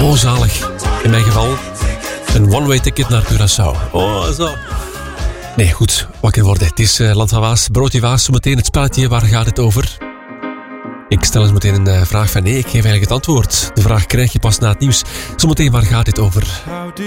Oh, zalig. In mijn geval een one-way ticket naar Curaçao. Oh, zo. Nee, goed. Wakker worden. Het is Land van Waas, Broodje Waas. Zometeen het spelletje. Waar gaat het over? Ik stel eens meteen een vraag van nee, ik geef eigenlijk het antwoord. De vraag krijg je pas na het nieuws. Zometeen, waar gaat dit over?